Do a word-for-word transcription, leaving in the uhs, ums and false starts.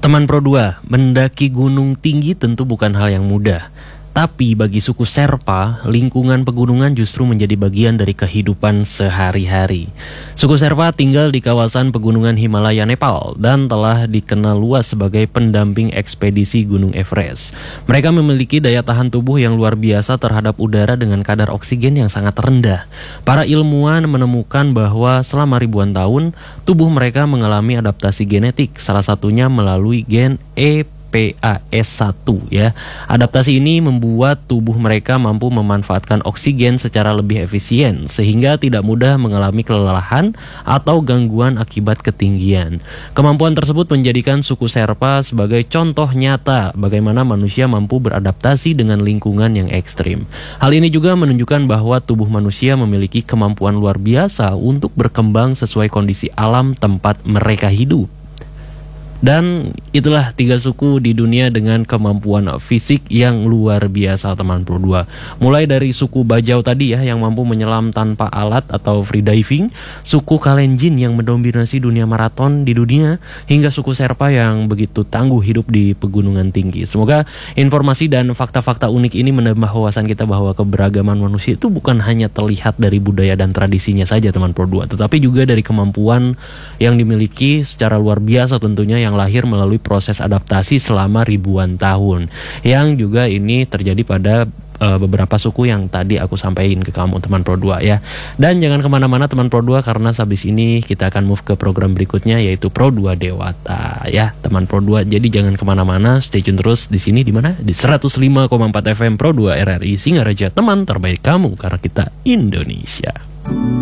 Teman Pro dua, mendaki gunung tinggi tentu bukan hal yang mudah. Tapi bagi suku Sherpa, lingkungan pegunungan justru menjadi bagian dari kehidupan sehari-hari. Suku Sherpa tinggal di kawasan pegunungan Himalaya Nepal dan telah dikenal luas sebagai pendamping ekspedisi Gunung Everest. Mereka memiliki daya tahan tubuh yang luar biasa terhadap udara dengan kadar oksigen yang sangat rendah. Para ilmuwan menemukan bahwa selama ribuan tahun, tubuh mereka mengalami adaptasi genetik, salah satunya melalui gen E P A S satu ya. Adaptasi ini membuat tubuh mereka mampu memanfaatkan oksigen secara lebih efisien sehingga tidak mudah mengalami kelelahan atau gangguan akibat ketinggian. Kemampuan tersebut menjadikan suku Sherpa sebagai contoh nyata bagaimana manusia mampu beradaptasi dengan lingkungan yang ekstrim. Hal ini juga menunjukkan bahwa tubuh manusia memiliki kemampuan luar biasa untuk berkembang sesuai kondisi alam tempat mereka hidup. Dan itulah tiga suku di dunia dengan kemampuan fisik yang luar biasa, teman Pro dua. Mulai dari suku Bajau tadi ya, yang mampu menyelam tanpa alat atau free diving, suku Kalenjin yang mendominasi dunia maraton di dunia, hingga suku Sherpa yang begitu tangguh hidup di pegunungan tinggi. Semoga informasi dan fakta-fakta unik ini menambah wawasan kita bahwa keberagaman manusia itu bukan hanya terlihat dari budaya dan tradisinya saja, teman Pro dua, tetapi juga dari kemampuan yang dimiliki secara luar biasa tentunya, yang lahir melalui proses adaptasi selama ribuan tahun, yang juga ini terjadi pada uh, beberapa suku yang tadi aku sampaikan ke kamu, teman Pro dua ya. Dan jangan kemana-mana, teman Pro dua, karena habis ini kita akan move ke program berikutnya, yaitu Pro dua Dewata ya, teman Pro dua. Jadi jangan kemana-mana, stay tune terus di sini, di mana? Di seratus lima koma empat F M Pro dua R R I Singaraja, teman terbaik kamu, karena kita Indonesia.